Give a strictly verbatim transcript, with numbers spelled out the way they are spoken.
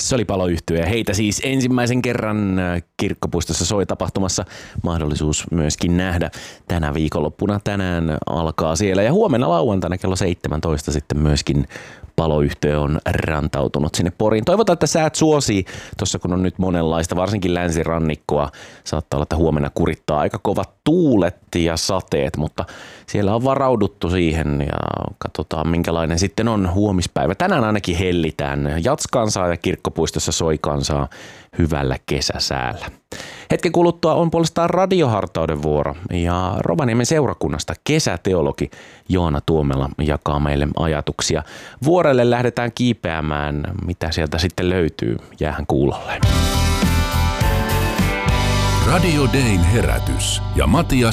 Se oli Paloyhtye. Heitä siis ensimmäisen kerran Kirkkopuistossa soi -tapahtumassa mahdollisuus myöskin nähdä tänä viikonloppuna. Tänään alkaa siellä ja huomenna lauantaina kello seitsemäntoista sitten myöskin Paloyhtye on rantautunut sinne Poriin. Toivotaan, että säät suosii tuossa, kun on nyt monenlaista, varsinkin länsirannikkoa. Saattaa olla, että huomenna kurittaa aika kovat tuulet ja sateet, mutta siellä on varauduttu siihen ja katsotaan, minkälainen sitten on huomispäivä. Tänään ainakin hellitään Jatskansaa ja Kirkkopuistossa soi kansaa hyvällä kesäsäällä. Hetken kuluttua on puolestaan radiohartauden vuoro ja Rovaniemen seurakunnasta kesäteologi Joona Tuomela jakaa meille ajatuksia. Vuorelle lähdetään kiipeämään. Mitä sieltä sitten löytyy? Jäähän kuulolle. Radio Dayn herätys ja Matias